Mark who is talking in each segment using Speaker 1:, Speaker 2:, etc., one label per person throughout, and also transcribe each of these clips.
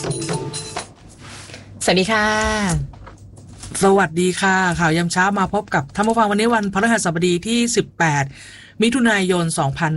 Speaker 1: สวัสดีค่ะ
Speaker 2: สวัสดีค่ะข่าวยามเช้ามาพบกับท่านผู้ฟังวันนี้วันพฤหัสบดีที่18มิถุนายน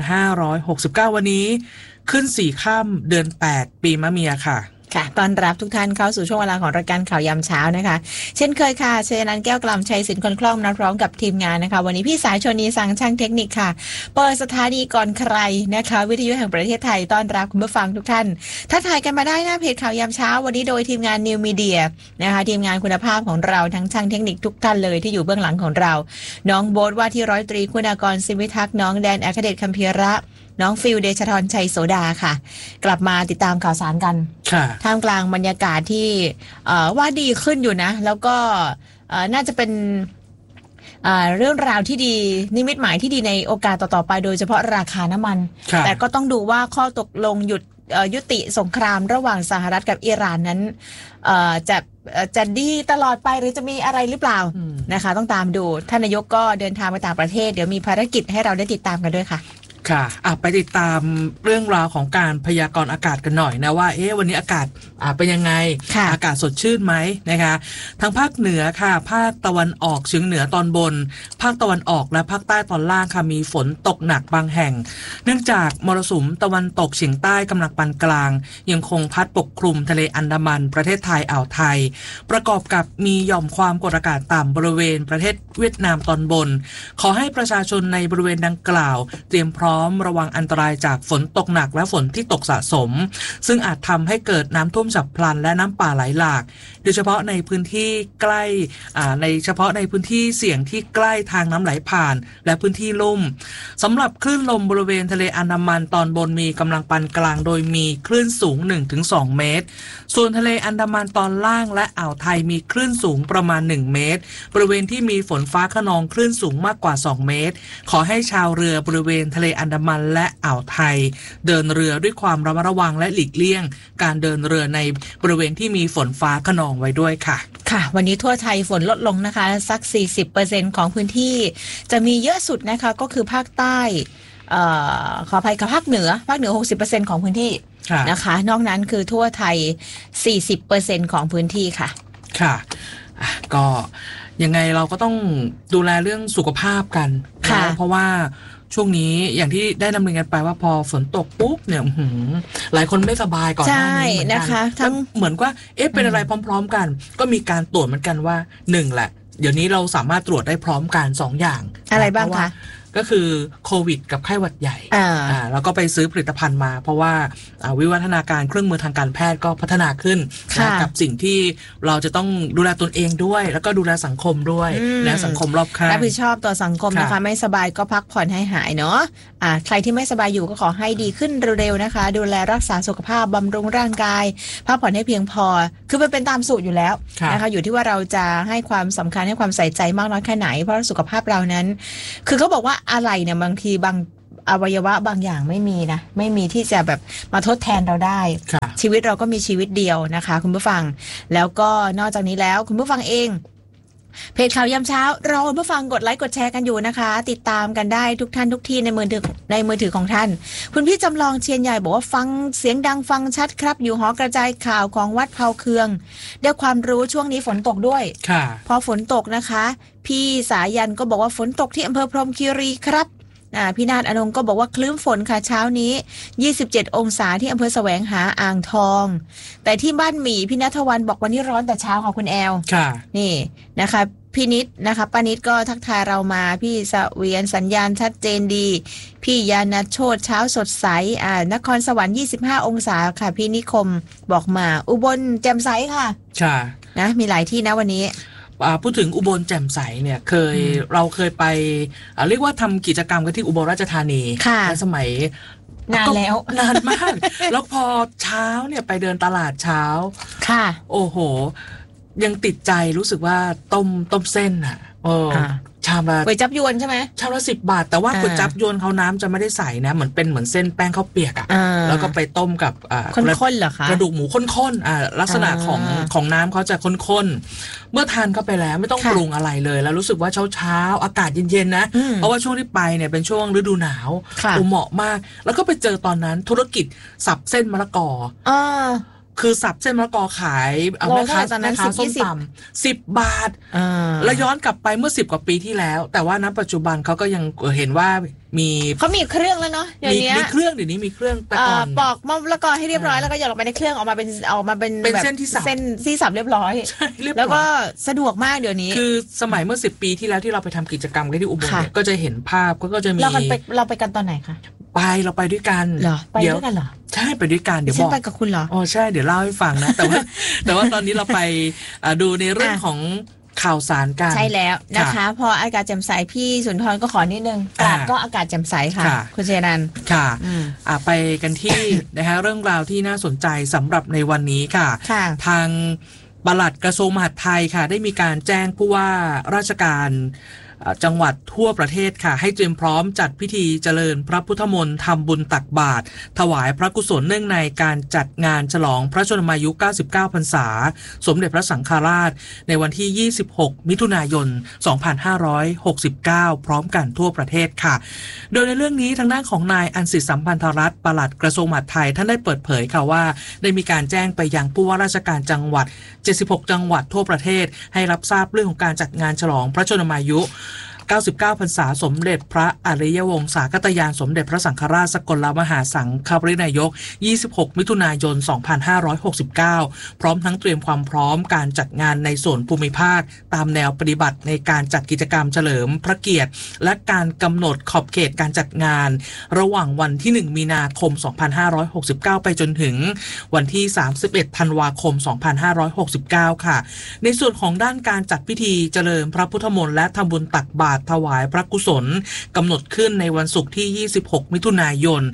Speaker 2: 2569วันนี้ขึ้น4ค่ำเดือน8ปีมะเมียค่ะ
Speaker 1: ค่ะต้อนรับทุกท่านเข้าสู่ช่วงเวลาของรายการข่าวยามเช้านะคะเช่นเคยค่ะเชนันแก้วกล่ำชัยสินคนคล่องนัดพร้อมกับทีมงานนะคะวันนี้พี่สายชนีสังช่างเทคนิคค่ะเปิดสถานีก่อนใครนะคะวิทยุแห่งประเทศไทยต้อนรับคุณผู้ฟังทุกท่านทักทายกันมาได้หน้าเพจข่าวยามเช้าวันนี้โดยทีมงาน New Media นะคะทีมงานคุณภาพของเราทั้งช่างเทคนิคทุกท่านเลยที่อยู่เบื้องหลังของเราน้องโบ๊ทว่าที่ร้อยตรีคุณากรศิวิทักษ์น้องแดนอัครเดชคัมภีระน้องฟิลเดชธรชัยโสดาค่ะกลับมาติดตามข่าวสารกันท่ามกลางบรรยากาศที่ว่าดีขึ้นอยู่นะแล้วก็น่าจะเป็นเรื่องราวที่ดีนิมิตหมายที่ดีในโอกาสต่อๆไปโดยเฉพาะราคาน้ำมันแต่ก็ต้องดูว่าข้อตกลงยุติสงครามระหว่างสหรัฐกับอิหร่านนั้นจะดีตลอดไปหรือจะมีอะไรหรือเปล่านะคะต้องตามดูท่านนายกก็เดินทางไปต่างประเทศเดี๋ยวมีภารกิจให้เราได้ติดตามกันด้วยค่ะ
Speaker 2: ค่ะไปติดตามเรื่องราวของการพยากรณ์อากาศกันหน่อยนะว่าวันนี้อากาศเป็นยังไงอากาศสดชื่นไหมนะคะทางภาคเหนือค่ะภาคตะวันออกเฉียงเหนือตอนบนภาคตะวันออกและภาคใต้ตอนล่างค่ะมีฝนตกหนักบางแห่งเนื่องจากมรสุมตะวันตกเฉียงใต้กำลังปานกลางยังคงพัดปกคลุมทะเลอันดามันประเทศไทยอ่าวไทยประกอบกับมีหย่อมความกดอากาศต่ำบริเวณประเทศเวียดนามตอนบนขอให้ประชาชนในบริเวณดังกล่าวเตรียมพร้อมระวังอันตรายจากฝนตกหนักและฝนที่ตกสะสมซึ่งอาจทำให้เกิดน้ำท่วมฉับพลันและน้ำป่าไหลหลากโดยเฉพาะในพื้นที่ใกล้ในพื้นที่เสี่ยงที่ใกล้ทางน้ำไหลผ่านและพื้นที่ลุ่มสำหรับคลื่นลมบริเวณทะเลอันดามันตอนบนมีกำลังปานกลางโดยมีคลื่นสูง 1-2 เมตรส่วนทะเลอันดามันตอนล่างและอ่าวไทยมีคลื่นสูงประมาณ1เมตรบริเวณที่มีฝนฟ้าคะนองคลื่นสูงมากกว่า2เมตรขอให้ชาวเรือบริเวณทะเลอันดามันและอ่าวไทยเดินเรือด้วยความระมัดระวังและหลีกเลี่ยงการเดินเรือในบริเวณที่มีฝนฟ้าคะนองไว้ด้วยค่ะ
Speaker 1: ค่ะวันนี้ทั่วไทยฝนลดลงนะคะสัก 40% ของพื้นที่จะมีเยอะสุดนะคะก็คือภาคใต้ขออภัยกับภาคเหนือ 60% ของพื้นที่นะคะนอกนั้นคือทั่วไทย 40% ของพื้นที่ค่ะ
Speaker 2: ค่ะก็ยังไงเราก็ต้องดูแลเรื่องสุขภาพกันนะเพราะว่าช่วงนี้อย่างที่ได้นำเรียนกันไปว่าพอฝนตกปุ๊บเนี่ยหลายคนไม่สบายก่อนหน้านี้เหมือนกันทั้งเหมือนว่าเป็นอะไรพร้อมๆกันก็มีการตรวจเหมือนกันว่า1แหละเดี๋ยวนี้เราสามารถตรวจได้พร้อมกัน2อย่าง
Speaker 1: อะไรบ้างคะ
Speaker 2: ก็คือโควิดกับไข้หวัดใหญ่แล้วก็ไปซื้อผลิตภัณฑ์มาเพราะว่าวิวัฒนาการเครื่องมือทางการแพทย์ก็พัฒนาขึ้นกับสิ่งที่เราจะต้องดูแลตนเองด้วยแล้วก็ดูแลสังคมด้วยและสังคมรอบข้าง
Speaker 1: รับผิดชอบต่อสังคมนะคะไม่สบายก็พักผ่อนให้หายเนาะใครที่ไม่สบายอยู่ก็ขอให้ดีขึ้นเร็วๆนะคะดูแลรักษาสุขภาพบำรุงร่างกายพักผ่อนให้เพียงพอคือมันเป็นตามสูตรอยู่แล้วนะคะอยู่ที่ว่าเราจะให้ความสำคัญให้ความใส่ใจมากน้อยแค่ไหนเพราะสุขภาพเรานั้นคือเขาบอกว่าอะไรเนี่ยบางทีบางอวัยวะบางอย่างไม่มีนะไม่มีที่จะแบบมาทดแทนเราได้ชีวิตเราก็มีชีวิตเดียวนะคะคุณผู้ฟังแล้วก็นอกจากนี้แล้วคุณผู้ฟังเองเพจข่าวยามเช้ารอคุณผู้ฟังกดไลค์กดแชร์กันอยู่นะคะติดตามกันได้ทุกท่านทุกที่ในมือถือของท่านคุณพี่จำลองเชียนใหญ่บอกว่าฟังเสียงดังฟังชัดครับอยู่หอกระจายข่าวของวัดเผาเคืองได้ความรู้ช่วงนี้ฝนตกด้วยพอฝนตกนะคะพี่สายันก็บอกว่าฝนตกที่อำเภอพรหมคีรีครับพี่นาฏอนงก็บอกว่าคลื่นฝนค่ะเช้านี้27องศาที่อำเภอแสวงหาอ่างทองแต่ที่บ้านหมี่พี่ณัฐวันบอกวันนี้ร้อนแต่เช้าค่ะคุณแอลนี่นะคะพี่นิดนะคะป้านิดก็ทักทายเรามาพี่สเวียนสัญญาณชัดเจนดีพี่ยานาโชติเช้าสดใสนครสวรรค์25องศาค่ะพี่นิคมบอกมาอุบลแจ่มใสค่ะนะมีหลายที่นะวันนี้
Speaker 2: พูดถึงอุบลแจ่มใสเนี่ยเราเคยไปเรียกว่าทำกิจกรรมกันที่อุบลราชธานีในสมัย
Speaker 1: นานแล้ว
Speaker 2: นานมากแล้วพอเช้าเนี่ยไปเดินตลาดเช้า
Speaker 1: ค่ะ
Speaker 2: โอ้โหยังติดใจรู้สึกว่าต้มเส้นอ่ะชามละ
Speaker 1: ก๋วยจับยวนใช่ไหม
Speaker 2: ชามละ10 บาทแต่ว่าก๋วยจับยวนเขาน้ำจะไม่ได้ใส่นะเหมือนเส้นแป้งข้าวเปียกอ่ะแล้วก็ไปต้มกับ
Speaker 1: ข้นๆเหรอคะ
Speaker 2: กระดูกหมูข้นๆลักษณะของน้ำเขาจะข้นๆเมื่อทานเข้าไปแล้วไม่ต้องปรุงอะไรเลยแล้วรู้สึกว่าเช้าอากาศเย็นๆนะเพราะว่าช่วงที่ไปเนี่ยเป็นช่วงฤดูหนาวเหมาะมากแล้วก็ไปเจอตอนนั้นธุรกิจสับเส้นมะละกอคือสับเส้นมะละกอขายเอาแม่ค้าส้มตำ10 บาทแล้วย้อนกลับไปเมื่อ10 กว่าปีที่แล้วแต่ว่าณปัจจุบันเขาก็ยังเห็นว่า
Speaker 1: เขามีเครื่องแล้วเนาะเดี๋ยวนี้
Speaker 2: มีเครื่องเดี๋ยวนี้มีเครื่องแต่ก่อน
Speaker 1: ปอกมะละกอให้เรียบร้อยแล้วก็หยอดลงไปในเครื่องออกมาเป็น
Speaker 2: แบบเส้น
Speaker 1: ที่สับเรียบร้อยแล้วก็สะดวกมากเดี๋ยวนี้
Speaker 2: คือสมัยเมื่อ10 ปีที่แล้วที่เราไปทำกิจกรรมกันที่อุบลเนี่ยก็จะเห็นภาพก็จะมี
Speaker 1: เราไปกันตอนไหนคะ
Speaker 2: เราไปด้วยกัน
Speaker 1: เหรอไปด้วยกันเหรอ
Speaker 2: ใช่ไปด้วยกันเดี๋ยวบอก
Speaker 1: ไปกับคุณเหรอ
Speaker 2: อ๋อใช่เดี๋ยวเล่าให้ฟังนะแต่ว่าตอนนี้เราไปดูในเรื่องของข่าวสารกัน
Speaker 1: ใช่แล้วนะคะพออากาศแจ่มใสพี่สุนทรก็ขอนิดนึงตราดก็อากาศแจ่มใสค่ะคุณเจนัน
Speaker 2: ค่ะไปกันที่นะคะเรื่องราวที่น่าสนใจสำหรับในวันนี้ค่ะทางปลัดกระทรวงมหาดไทยค่ะได้มีการแจ้งผู้ว่าราชการจังหวัดทั่วประเทศค่ะให้เตรียมพร้อมจัดพิธีเจริญพระพุทธมนต์ทำบุญตักบาตรถวายพระกุศลเนื่องในการจัดงานฉลองพระชนมายุ99 พรรษาสมเด็จพระสังฆราชในวันที่26 มิถุนายน 2569พร้อมกันทั่วประเทศค่ะโดยในเรื่องนี้ทางด้านของนายอันสิทธิสัมพันธรัตน์ปลัดกระทรวงมหาดไทยท่านได้เปิดเผยค่ะว่าได้มีการแจ้งไปยังผู้ว่าราชการจังหวัด76 จังหวัดทั่วประเทศให้รับทราบเรื่องของการจัดงานฉลองพระชนมายุ99 พรรษาสมเด็จพระอริยวงศาคตยานสมเด็จพระสังฆราชสกลมหาสังฆปรินายก26 มิถุนายน 2569พร้อมทั้งเตรียมความพร้อมการจัดงานในส่วนภูมิภาคตามแนวปฏิบัติในการจัดกิจกรรมเฉลิมพระเกียรติและการกำหนดขอบเขตการจัดงานระหว่างวันที่1 มีนาคม 2569ไปจนถึงวันที่31 ธันวาคม 2569ค่ะในส่วนของด้านการจัดพิธีเจริญพระพุทธมนต์และทำบุญตักบาตรถวายพระกุศลกำหนดขึ้นในวันศุกร์ที่26 มิถุนายน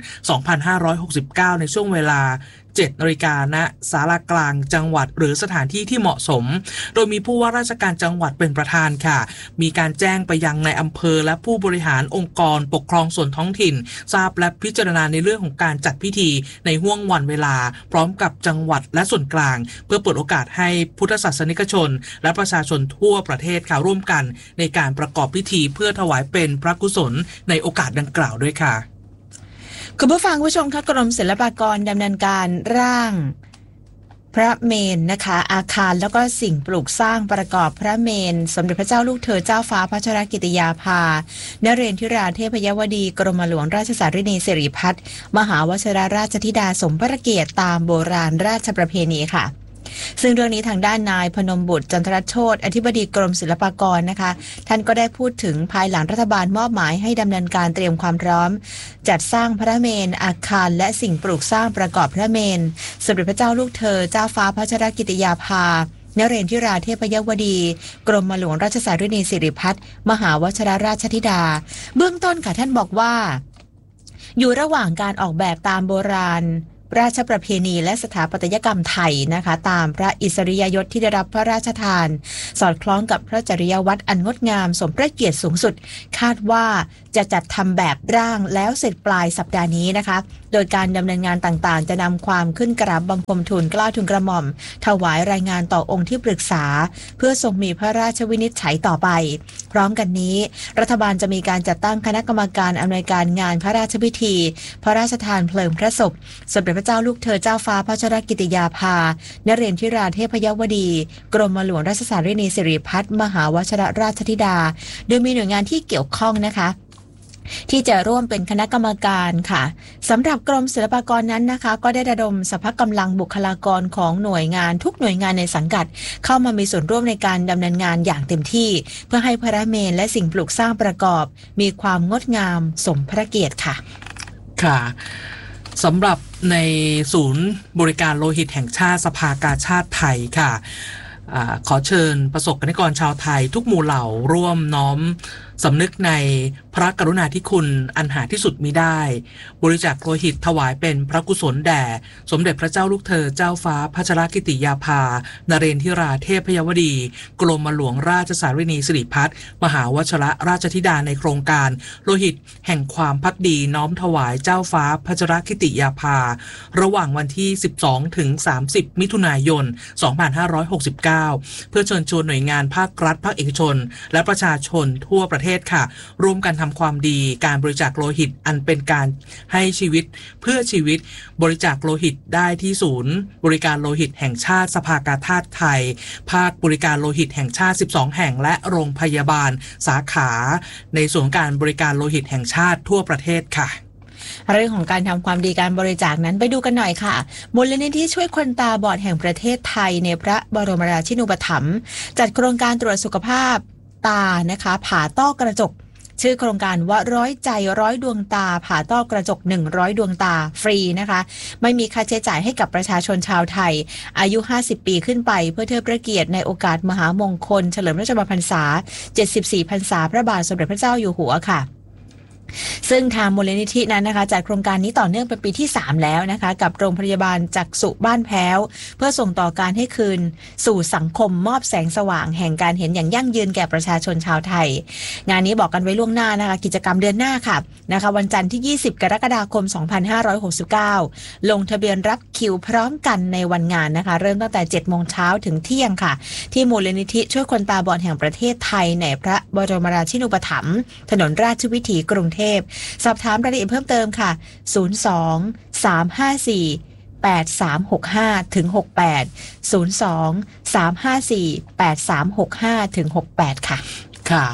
Speaker 2: 2569ในช่วงเวลา7 นาฬิกาณศาลากลางจังหวัดหรือสถานที่ที่เหมาะสมโดยมีผู้ว่าราชการจังหวัดเป็นประธานค่ะมีการแจ้งไปยังในอำเภอและผู้บริหารองค์กรปกครองส่วนท้องถิ่นทราบและพิจารณาในเรื่องของการจัดพิธีในห้วงวันเวลาพร้อมกับจังหวัดและส่วนกลางเพื่อเปิดโอกาสให้พุทธศาสนิกชนและประชาชนทั่วประเทศค่ะร่วมกันในการประกอบพิธีเพื่อถวายเป็นพระกุศลในโอกาสดังกล่าวด้วยค่ะ
Speaker 1: คุณผู้ฟังผู้ชมคะกรมศิลปากรดำเนินการร่างพระเมรุนะคะอาคารแล้วก็สิ่งปลูกสร้างประกอบพระเมรุสมเด็จพระเจ้าลูกเธอเจ้าฟ้าพัชรกิติยาภานเรศธิราเทพยวดีกรมหลวงราชสารินีสิริพัฒน์มหาวชิรราชธิดาสมพระเกียรติตามโบราณราชประเพณีค่ะซึ่งเรื่องนี้ทางด้านนายพนมบุตรจันทรโชติอธิบดีกรมศิลปากรนะคะท่านก็ได้พูดถึงภายหลังรัฐบาลมอบหมายให้ดำเนินการเตรียมความพร้อมจัดสร้างพระเมรุอาคารและสิ่งปลูกสร้างประกอบพระเมรุสมเด็จพระเจ้าลูกเธอเจ้าฟ้าพัชรกิติยาภานเรศธิราเทพยวดีกรมหลวงราชสารินีสิริพัฒน์มหาวชิรราชธิดาเบื้องต้นค่ะท่านบอกว่าอยู่ระหว่างการออกแบบตามโบราณราชประเพณีและสถาปัตยกรรมไทยนะคะตามพระอิสริยยศที่ได้รับพระราชทานสอดคล้องกับพระจริยวัตรอันงดงามสมพระเกียรติสูงสุดคาดว่าจะจัดทำแบบร่างแล้วเสร็จปลายสัปดาห์นี้นะคะโดยการดำเนินงานต่างๆจะนำความขึ้นกราบบังคมทูลเกล้าทูลกระหม่อมถวายรายงานต่อองค์ที่ปรึกษาเพื่อทรงมีพระราชวินิจฉัยต่อไปพร้อมกันนี้รัฐบาลจะมีการจัดตั้งคณะกรรมการอำนวยการงานพระราชพิธีพระราชทานเพลิงพระศพสมเด็จพระเจ้าลูกเธอเจ้าฟ้าพัชรกิติยาภานเรศธิราเทพยวดีกรมหลวงราชสารินีสิริพัฒน์มหาวชิรราชธิดาโดยมีหน่วยงานที่เกี่ยวข้องนะคะที่จะร่วมเป็นคณะกรรมการค่ะสำหรับกรมศิลปากรนั้นนะคะก็ได้ระดมสรรพกำลังบุคลากรของหน่วยงานทุกหน่วยงานในสังกัดเข้ามามีส่วนร่วมในการดำเนินงานอย่างเต็มที่เพื่อให้พระเมรุและสิ่งปลูกสร้างประกอบมีความงดงามสมพระเกียรติค่ะ
Speaker 2: ค่ะสำหรับในศูนย์บริการโลหิตแห่งชาติสภากาชาดไทยค่ะขอเชิญประสบกนิกรชาวไทยทุกหมู่เหล่าร่วมน้อมสำนึกในพระกรุณาธิคุณอันหาที่สุดมิได้บริจาคโลหิตถวายเป็นพระกุศลแด่สมเด็จพระเจ้าลูกเธอเจ้าฟ้าพัชรกิติยาภานเรศธิราเทพยวดีกรมหลวงราชสารินีสิริพัฒน์มหาวชิรราชธิดาในโครงการโลหิตแห่งความภักดีน้อมถวายเจ้าฟ้าพัชรกิติยาภาระหว่างวันที่12ถึง30มิถุนายน2569เพื่อเชิญชวนหน่วยงานภาครัฐภาคเอกชนและประชาชนทั่วประเทศศค่ะร่วมกันทำความดีการบริจาคโลหิตอันเป็นการให้ชีวิตเพื่อชีวิตบริจาคโลหิตได้ที่ศูนย์บริการโลหิตแห่งชาติสภากาชาดไทยภาคบริการโลหิตแห่งชาติ12แห่งและโรงพยาบาลสาขาในส่วนการบริการโลหิตแห่งชาติทั่วประเทศค่ะ
Speaker 1: เรื่องของการทำความดีการบริจาคนั้นไปดูกันหน่อยค่ะมูลนิธิช่วยคนตาบอดแห่งประเทศไทยในพระบรมราชินูปถัมภ์จัดโครงการตรวจสุขภาพตานะคะผ่าต้อกระจกชื่อโครงการว่าร้อยใจร้อยดวงตาผ่าต้อกระจก100ดวงตาฟรีนะคะไม่มีค่าใช้จ่ายให้กับประชาชนชาวไทยอายุ50ปีขึ้นไปเพื่อเทิดพระเกียรติในโอกาสมหามงคลเฉลิมพระชนมพรรษา74พรรษาพระบาทสมเด็จพระเจ้าอยู่หัวค่ะซึ่งทางมูลนิธินั้นนะคะจัดโครงการนี้ต่อเนื่องเป็นปีที่3แล้วนะคะกับโรงพยาบาลจักษุบ้านแพ้วเพื่อส่งต่อการให้คืนสู่สังคมมอบแสงสว่างแห่งการเห็นอย่างยั่งยืนแก่ประชาชนชาวไทยงานนี้บอกกันไว้ล่วงหน้านะคะกิจกรรมเดือนหน้าค่ะนะคะวันจันทร์ที่20กรกฎาคม2569ลงทะเบียนรับคิวพร้อมกันในวันงานนะคะเริ่มตั้งแต่ 7:00 น.ถึงเที่ยงค่ะที่มูลนิธิช่วยคนตาบอดแห่งประเทศไทยในพระบรมราชินูปถัมภ์ถนนราชวิถีกรุงเทพสอบถามรายละเอียดเพิ่มเติมค่ะ02-354-8365ถึง68 02-354-8365ถึง68ค่ะ
Speaker 2: ค่ะ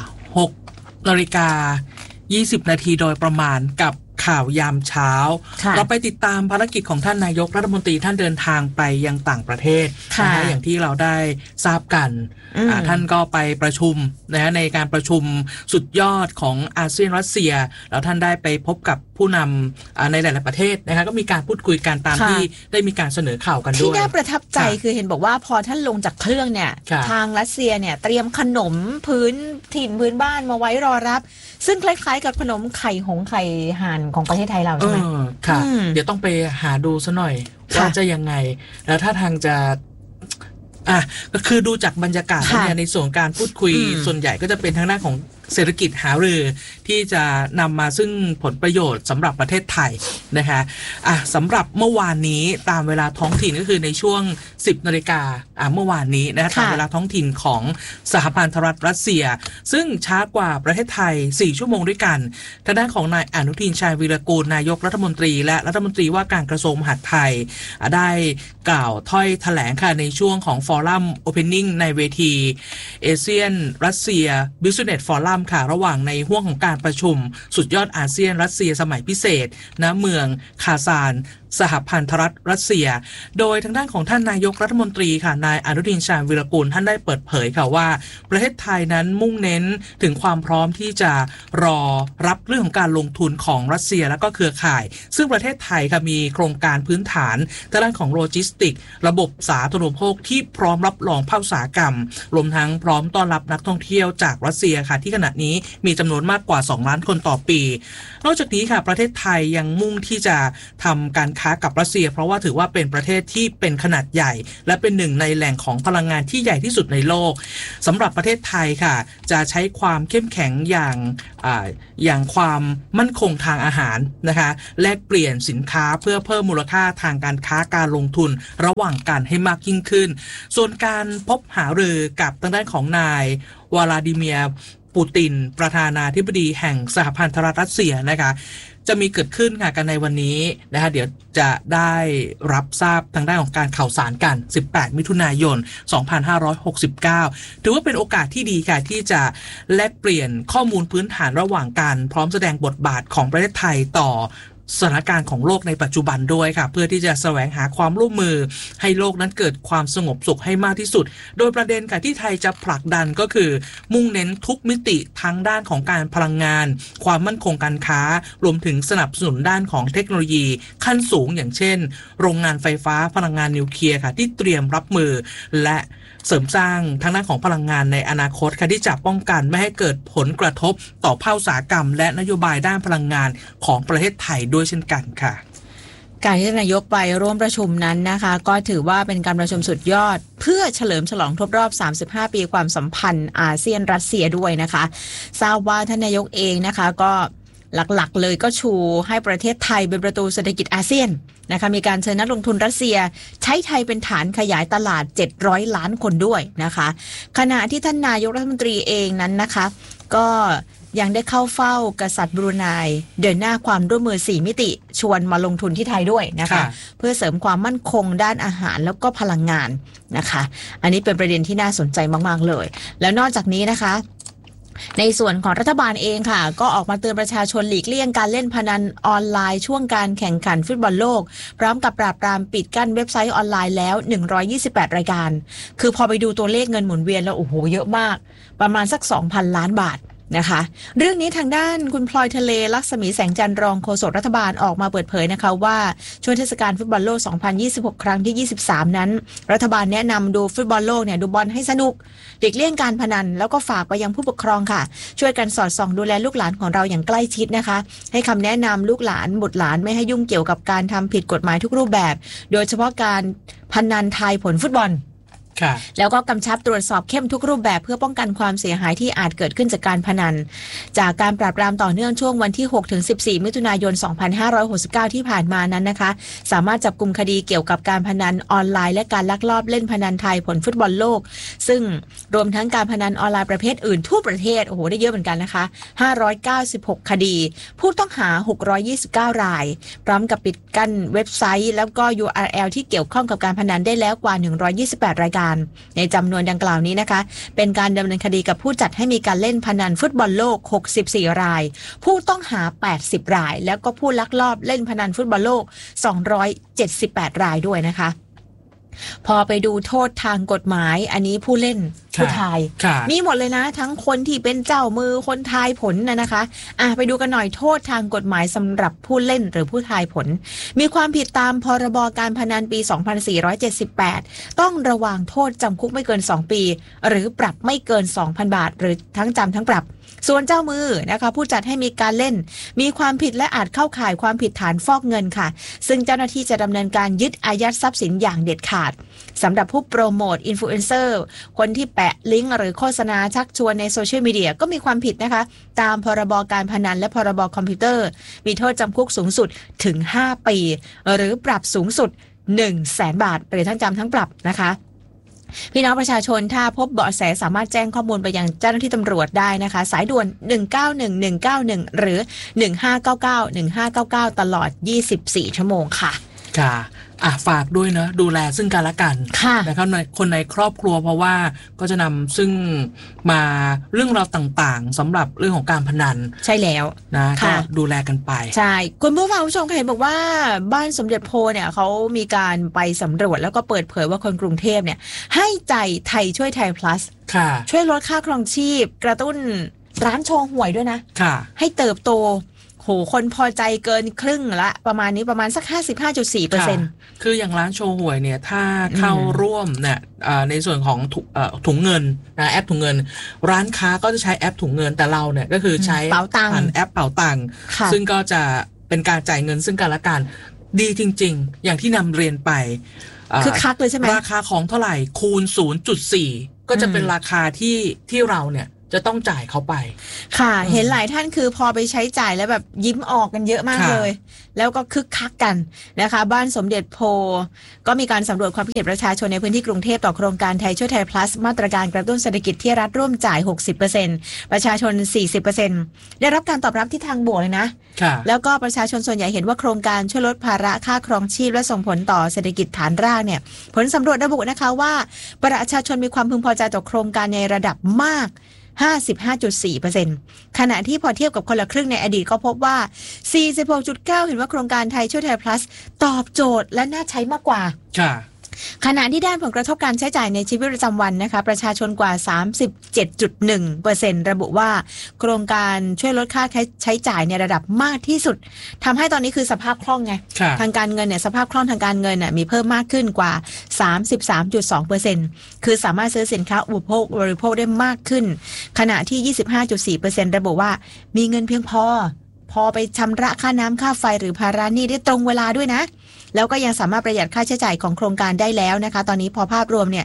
Speaker 2: 6:20 นาทีโดยประมาณกับข่าวยามเช้าเราไปติดตามภารกิจของท่านนายกรัฐมนตรีท่านเดินทางไปยังต่างประเทศนะอย่างที่เราได้ทราบกันท่านก็ไปประชุมนะในการประชุมสุดยอดของอาเซียนรัสเซียแล้วท่านได้ไปพบกับผู้นำในหลายๆประเทศนะคะก็มีการพูดคุยกันตามที่ได้มีการเสนอข่าวกันด้วย
Speaker 1: ที่น่าประทับใจคือเห็นบอกว่าพอท่านลงจากเครื่องเนี่ยทางรัสเซียเนี่ยเตรียมขนมพื้นถิ่นพื้นบ้านมาไว้รอรับซึ่งคล้ายๆกับขนมไข่หงไข่ห่านของประเทศไทยเราใช่ไหม
Speaker 2: ค่ะเดี๋ยวต้องไปหาดูซะหน่อยว่าจะยังไงแล้วถ้าทางจะก็คือดูจากบรรยากาศเนี่ยในส่วนการพูดคุยส่วนใหญ่ก็จะเป็นทางด้านของเศรษฐกิจหารือที่จะนำมาซึ่งผลประโยชน์สำหรับประเทศไทยนะคะสำหรับเมื่อวานนี้ตามเวลาท้องถิ่นก็คือในช่วง 10 นาฬิกาเมื่อวานนี้นะคะตามเวลาท้องถิ่นของสหพันธรัฐรัสเซียซึ่งช้ากว่าประเทศไทย4ชั่วโมงด้วยกันทางด้านของนายอนุทินชาญวีรกูลนายกรัฐมนตรีและรัฐมนตรีว่าการกระทรวงมหาดไทยได้กล่าวถ้อยแถลงค่ะในช่วงของฟอรัมโอเพนนิ่งในเวทีเอเชียนรัสเซียบิสเนสฟอรัมค่ะระหว่างในห้วงของการประชุมสุดยอดอาเซียนรัสเซียสมัยพิเศษณเมืองคาซานสหพันธรัฐรัสเซียโดยทางด้านของท่านนายกรัฐมนตรีค่ะนายอนุทินชาญวีรกูลท่านได้เปิดเผยค่ะว่าประเทศไทยนั้นมุ่งเน้นถึงความพร้อมที่จะรอรับเรื่องของการลงทุนของรัสเซียและก็เครือข่ายซึ่งประเทศไทยค่ะมีโครงการพื้นฐานด้านของโลจิสติกระบบสาธารณูปโภคที่พร้อมรับรองภาคอุตสาหกรรมรวมทั้งพร้อมต้อนรับนักท่องเที่ยวจากรัสเซียค่ะที่ขณะนี้มีจำนวนมากกว่า2 ล้านคนต่อปีนอกจากนี้ค่ะประเทศไทยยังมุ่งที่จะทำการค้ากับรัสเซียเพราะว่าถือว่าเป็นประเทศที่เป็นขนาดใหญ่และเป็นหนึ่งในแหล่งของพลังงานที่ใหญ่ที่สุดในโลกสำหรับประเทศไทยค่ะจะใช้ความเข้มแข็งอย่างความมั่นคงทางอาหารนะคะแลกเปลี่ยนสินค้าเพื่อเพิ่มมูลค่าทางการค้าการลงทุนระหว่างกันให้มากยิ่งขึ้นส่วนการพบหารือกับทางด้านของนายวลาดิเมียร์ปูตินประธานาธิบดีแห่งสหพันธรัฐรัสเซียนะคะจะมีเกิดขึ้นค่ะกันในวันนี้นะคะเดี๋ยวจะได้รับทราบทางด้านของการข่าวสารกัน18มิถุนายน2569ถือว่าเป็นโอกาสที่ดีค่ะที่จะแลกเปลี่ยนข้อมูลพื้นฐานระหว่างกันพร้อมแสดงบทบาทของประเทศไทยต่อสถานการณ์ของโลกในปัจจุบันด้วยค่ะเพื่อที่จะแสวงหาความร่วมมือให้โลกนั้นเกิดความสงบสุขให้มากที่สุดโดยประเด็นค่ะที่ไทยจะผลักดันก็คือมุ่งเน้นทุกมิติทั้งด้านของการพลังงานความมั่นคงการค้ารวมถึงสนับสนุนด้านของเทคโนโลยีขั้นสูงอย่างเช่นโรงงานไฟฟ้าพลังงานนิวเคลียร์ค่ะที่เตรียมรับมือและเสริมสร้างทางด้านของพลังงานในอนาคตค่ะที่จะป้องกันไม่ให้เกิดผลกระทบต่อภาคอุตสาหกรรมและนโยบายด้านพลังงานของประเทศไทยด้วยเช่นกันค่ะ
Speaker 1: การที่นายกไปร่วมประชุมนั้นนะคะก็ถือว่าเป็นการประชุมสุดยอดเพื่อเฉลิมฉลองครบรอบ35ปีความสัมพันธ์อาเซียนรัสเซียด้วยนะคะทราบว่าท่านนายกเองนะคะก็หลักๆเลยก็ชูให้ประเทศไทยเป็นประตูเศรษฐกิจอาเซียนนะคะมีการเชิญนักลงทุนรัสเซียใช้ไทยเป็นฐานขยายตลาด700ล้านคนด้วยนะคะขณะที่ท่านนายกรัฐมนตรีเองนั้นนะคะก็ยังได้เข้าเฝ้ากษัตริย์บรูไนเดินหน้าความร่วมมือ4มิติชวนมาลงทุนที่ไทยด้วยนะคะเพื่อเสริมความมั่นคงด้านอาหารแล้วก็พลังงานนะคะอันนี้เป็นประเด็นที่น่าสนใจมากๆเลยแล้วนอกจากนี้นะคะในส่วนของรัฐบาลเองค่ะก็ออกมาเตือนประชาชนหลีกเลี่ยงการเล่นพนันออนไลน์ช่วงการแข่งขันฟุตบอลโลกพร้อมกับปราบปรามปิดกั้นเว็บไซต์ออนไลน์แล้ว128รายการคือพอไปดูตัวเลขเงินหมุนเวียนแล้วโอ้โหเยอะมากประมาณสัก 2,000 ล้านบาทนะคะเรื่องนี้ทางด้านคุณพลอยทะเลลักษมีแสงจันทร์รองโฆษกรัฐบาลออกมาเปิดเผยนะคะว่าช่วงเทศกาลฟุตบอลโลก2026ครั้งที่23นั้นรัฐบาลแนะนำดูฟุตบอลโลกเนี่ยดูบอลให้สนุกหลีกเลี่ยงการพนันแล้วก็ฝากไปยังผู้ปกครองค่ะช่วยกันสอดส่องดูแลลูกหลานของเราอย่างใกล้ชิดนะคะให้คำแนะนำลูกหลานบุตรหลานไม่ให้ยุ่งเกี่ยวกับการทำผิดกฎหมายทุกรูปแบบโดยเฉพาะการพนันทายผลฟุตบอลแล้วก็กำชับตรวจสอบเข้มทุกรูปแบบเพื่อป้องกันความเสียหายที่อาจเกิดขึ้นจากการพนันจากการปราบปรามต่อเนื่องช่วงวันที่ 6-14 มิถุนายน 2569 ที่ผ่านมานั้นนะคะสามารถจับกุมคดีเกี่ยวกับการพนันออนไลน์และการลักลอบเล่นพนันทายผลฟุตบอลโลกซึ่งรวมทั้งการพนันออนไลน์ประเภทอื่นทั่วประเทศโอ้โหได้เยอะเหมือนกันนะคะ596คดีผู้ต้องหา629รายพร้อมกับปิดกั้นเว็บไซต์แล้วก็ URL ที่เกี่ยวข้องกับการพนันได้แล้วกว่า128รายการในจำนวนดังกล่าวนี้นะคะเป็นการดำเนินคดีกับผู้จัดให้มีการเล่นพนันฟุตบอลโลก64รายผู้ต้องหา80รายแล้วก็ผู้ลักลอบเล่นพนันฟุตบอลโลก278รายด้วยนะคะพอไปดูโทษทางกฎหมายอันนี้ผู้เล่นผู้ทายมีหมดเลยนะทั้งคนที่เป็นเจ้ามือคนทายผลนะคะไปดูกันหน่อยโทษทางกฎหมายสำหรับผู้เล่นหรือผู้ทายผลมีความผิดตามพรบการพนันปี 2478ต้องระวางโทษจำคุกไม่เกิน2ปีหรือปรับไม่เกิน 2,000 บาทหรือทั้งจำทั้งปรับส่วนเจ้ามือนะคะผู้จัดให้มีการเล่นมีความผิดและอาจเข้าข่ายความผิดฐานฟอกเงินค่ะซึ่งเจ้าหน้าที่จะดำเนินการยึดอายัดทรัพย์สินอย่างเด็ดขาดสำหรับผู้โปรโมทอินฟลูเอนเซอร์คนที่แปะลิงก์หรือโฆษณาชักชวนในโซเชียลมีเดียก็มีความผิดนะคะตามพรบการพนันและพรบคอมพิวเตอร์มีโทษจำคุกสูงสุดถึง5ปีหรือปรับสูงสุด 100,000 บาทหรือทั้งจำทั้งปรับนะคะพี่น้องประชาชนถ้าพบเบาะแสสามารถแจ้งข้อมูลไปยังเจ้าหน้าที่ตำรวจได้นะคะสายด่วน191191หรือ1599ตลอด24ชั่วโมงค่ะ
Speaker 2: ฝากด้วยนะดูแลซึ่งกันและกันนะครับคนในครอบครัวเพราะว่าก็จะนำซึ่งมาเรื่องราวต่างๆสำหรับเรื่องของการพนัน
Speaker 1: ใช่แล้ว
Speaker 2: นะก็ดูแลกันไป
Speaker 1: ใช่คุณผู้ฟังผู้ชมเห็นบอกว่าบ้านสมเด็จโพเนี่ยเขามีการไปสำรวจแล้วก็เปิดเผยว่าคนกรุงเทพเนี่ยให้ใจไทยช่วยไทย plus ช่วยลดค่าครองชีพกระตุ้นร้านโชว์หวยด้วยนะให้เติบโตคนพอใจเกินครึ่งละประมาณนี้ประมาณสัก 55.4%
Speaker 2: คืออย่างร้านโชว์หวยเนี่ยถ้าเข้าร่วมเนี่ยในส่วนของถุงเงินนะแอปถุงเงินร้านค้าก็จะใช้แอปถุงเงินแต่เราเนี่ยก็คือใช้ผ่านแอปเป๋าตังค์ซึ่งก็จะเป็นการจ่ายเงินซึ่งกันและกันดีจริงๆอย่างที่นำเรียนไป
Speaker 1: คือคักเลยใช่ไหม
Speaker 2: ราคาของเท่าไหร่คูณ 0.4 ก็จะเป็นราคาที่เราเนี่ยจะต้องจ่ายเขาไป
Speaker 1: ค่ะเห็นหลายท่านคือพอไปใช้จ่ายแล้วแบบยิ้มออกกันเยอะมากเลยแล้วก็คึกคักกันนะคะบ้านสมเด็จโพก็มีการสำรวจความคิดเห็นประชาชนในพื้นที่กรุงเทพต่อโครงการไทยช่วยไทย plus มาตรการกระตุ้นเศรษฐกิจที่รัฐร่วมจ่าย 60% ประชาชน 40% ได้รับการตอบรับที่ทางบวกเลยนะแล้วก็ประชาชนส่วนใหญ่เห็นว่าโครงการช่วยลดภาระค่าครองชีพและส่งผลต่อเศรษฐกิจฐานรากเนี่ยผลสำรวจระบุนะคะว่าประชาชนมีความพึงพอใจต่อโครงการในระดับมาก 55.4% ขณะที่พอเทียบกับคนละครึ่งในอดีตก็พบว่า 46.9 เห็นว่าโครงการไทยช่วยไทย plus ตอบโจทย์และน่าใช้มากกว่าขณะที่ด้านผลกระทบการใช้จ่ายในชีวิตประจำวันนะคะประชาชนกว่า 37.1% ระบุว่าโครงการช่วยลดค่าใช้จ่ายในระดับมากที่สุดทำให้ตอนนี้คือสภาพคล่องไงทางการเงินเนี่ยสภาพคล่องทางการเงินมีเพิ่มมากขึ้นกว่า 33.2% คือสามารถซื้อสินค้าอุปโภคบริโภคได้มากขึ้นขณะที่ 25.4% ระบุว่ามีเงินเพียงพอไปชำระค่าน้ำค่าไฟหรือภาระหนี้ได้ตรงเวลาด้วยนะแล้วก็ยังสามารถประหยัดค่าใช้จ่ายของโครงการได้แล้วนะคะตอนนี้พอภาพรวมเนี่ย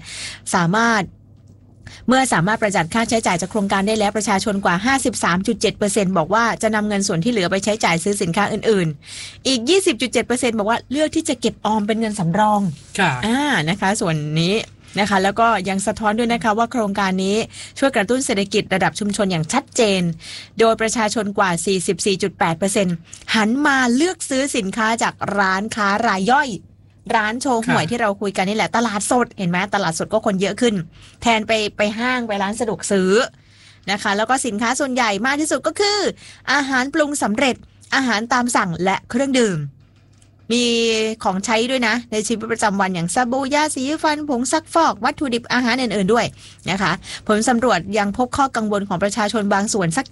Speaker 1: เมื่อสามารถประหยัดค่าใช้จ่ายจากโครงการได้แล้วประชาชนกว่า 53.7% บอกว่าจะนำเงินส่วนที่เหลือไปใช้จ่ายซื้อสินค้าอื่นๆอีก 20.7% บอกว่าเลือกที่จะเก็บออมเป็นเงินสำรองนะคะส่วนนี้นะคะแล้วก็ยังสะท้อนด้วยนะคะว่าโครงการนี้ช่วยกระตุ้นเศรษฐกิจระดับชุมชนอย่างชัดเจนโดยประชาชนกว่า 44.8% หันมาเลือกซื้อสินค้าจากร้านค้ารายย่อยร้านโชว์หวยที่เราคุยกันนี่แหละตลาดสดเห็นไหมตลาดสดก็คนเยอะขึ้นแทนไปห้างไปร้านสะดวกซื้อนะคะแล้วก็สินค้าส่วนใหญ่มากที่สุดก็คืออาหารปรุงสำเร็จอาหารตามสั่งและเครื่องดื่มมีของใช้ด้วยนะในชีวิตประจำวันอย่างสบู่ยาสีฟันผงซักฟอกวัตถุดิบอาหารอื่นๆด้วยนะคะผลสำรวจยังพบข้อกังวลของประชาชนบางส่วนสัก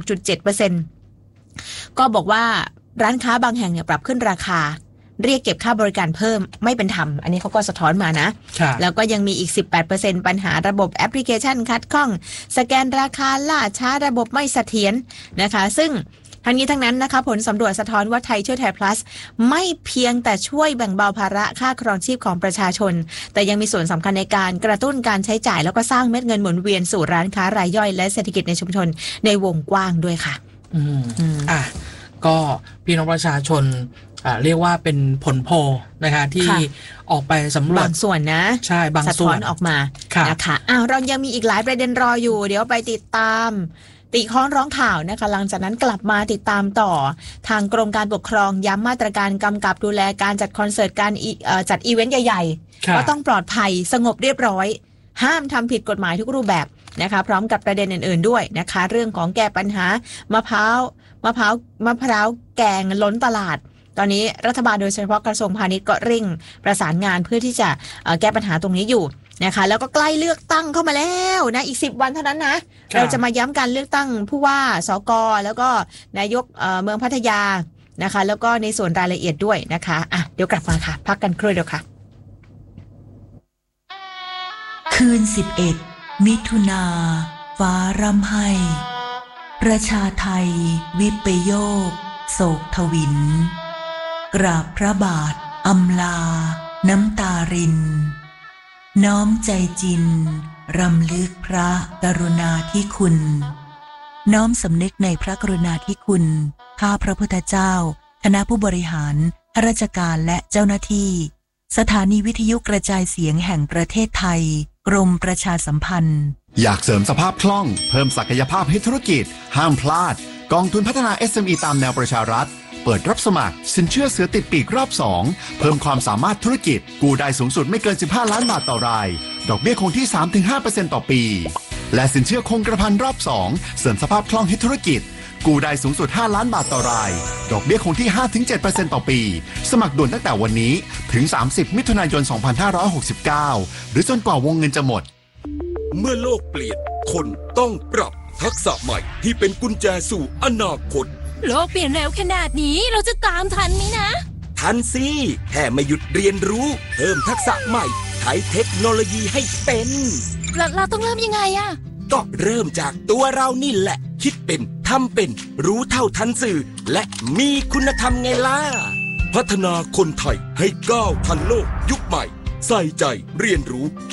Speaker 1: 26.7% ก็บอกว่าร้านค้าบางแห่งเนี่ยปรับขึ้นราคาเรียกเก็บค่าบริการเพิ่มไม่เป็นธรรมอันนี้เขาก็สะท้อนมานะแล้วก็ยังมีอีก 18% ปัญหาระบบแอปพลิเคชันคัดข้องสแกนราคาล่าช้าระบบไม่เสถียรนะคะซึ่งทั้งนี้ทั้งนั้นนะคะผลสำรวจสะท้อนว่าไทยช่วยไทย plus ไม่เพียงแต่ช่วยแบ่งเบาภาระค่าครองชีพของประชาชนแต่ยังมีส่วนสำคัญในการกระตุ้นการใช้จ่ายแล้วก็สร้างเม็ดเงินหมุนเวียนสู่ร้านค้ารายย่อยและเศรษฐกิจในชุมชนในวงกว้างด้วยค่ะ
Speaker 2: ก็พี่น้องประชาชนเรียกว่าเป็นผลโพลนะคะที่ออกไปสำรวจ
Speaker 1: บางส่วนนะ
Speaker 2: ใช่บางส่วน
Speaker 1: ออกมานะคะเรายังมีอีกหลายประเด็นรออยู่เดี๋ยวไปติดตามติข้อร้องข่าวนะคะหลังจากนั้นกลับมาติดตามต่อทางกรมการปกครองย้ำมาตรการกำกับดูแลการจัดคอนเสิร์ตการจัดอีเวนต์ใหญ่ๆก็ต้องปลอดภัยสงบเรียบร้อยห้ามทำผิดกฎหมายทุกรูปแบบนะคะพร้อมกับประเด็นอื่นๆด้วยนะคะเรื่องของแก้ปัญหามะพร้าวแกงล้นตลาดตอนนี้รัฐบาลโดยเฉพาะกระทรวงพาณิชย์ก็เร่งประสานงานเพื่อที่จะแก้ปัญหาตรงนี้อยู่นะคะแล้วก็ใกล้เลือกตั้งเข้ามาแล้วนะอีก10 วันเท่านั้นนะเราจะมาย้ำการเลือกตั้งผู้ว่าสกแล้วก็นายกเมืองพัทยานะคะแล้วก็ในส่วนรายละเอียดด้วยนะคะเดี๋ยวกลับมาค่ะพักกันครู่เดียวค่ะ
Speaker 3: คืน11 มิถุนาฟ้าร่ำไห้ประชาไทยวิปโยคโศกทวินกราบพระบาทอำลาน้ำตารินน้อมใจจินรำลึกพระกรุณาธิคุณน้อมสำนึกในพระกรุณาธิคุณข้าพระพุทธเจ้าคณะผู้บริหารข้าราชการและเจ้าหน้าที่สถานีวิทยุกระจายเสียงแห่งประเทศไทยกรมประชาสัมพันธ์
Speaker 4: อยากเสริมสภาพคล่องเพิ่มศักยภาพให้ธุรกิจห้ามพลาดกองทุนพัฒนา SME ตามแนวประชารัฐเปิดรับสมัครสินเชื่อเสือติดปีกรอบ2เพิ่มความสามารถธุรกิจกู้ได้สูงสุดไม่เกิน15 ล้านบาทต่อรายดอกเบี้ยคงที่ 3-5% ต่อปีและสินเชื่อคงกระพันรอบ2เสริมสภาพคล่องให้ธุรกิจกู้ได้สูงสุด5 ล้านบาทต่อรายดอกเบี้ยคงที่ 5-7% ต่อปีสมัครด่วนตั้งแต่วันนี้ถึง30 มิถุนายน 2569หรือจนกว่าวงเงินจะหมด
Speaker 5: เมื่อโลกเปลี่ยนคนต้องปรับทักษะใหม่ที่เป็นกุญแจสู่อนาคต
Speaker 6: โลกเปลี่ยนเร็วขนาดนี้เราจะตามทันไหมนะ
Speaker 5: ทันสิแค่ไม่หยุดเรียนรู้เพิ่มทักษะใหม่ใช้เทคโนโลยีให้เป็น
Speaker 6: เราต้องเริ่มยังไงอะ
Speaker 5: ก็เริ่มจากตัวเรานี่แหละคิดเป็นทำเป็นรู้เท่าทันสื่อและมีคุณธรรมไงล่ะพัฒนาคนไทยให้ก้าวทันโลกยุคใหม่ใส่ใจเรียนรู้